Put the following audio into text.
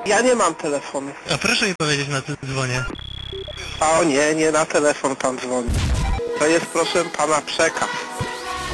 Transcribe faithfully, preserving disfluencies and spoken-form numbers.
Ja nie mam telefonu. A proszę mi powiedzieć, na co dzwonię. A o nie, nie na telefon pan dzwoni. To jest proszę pana przekaz.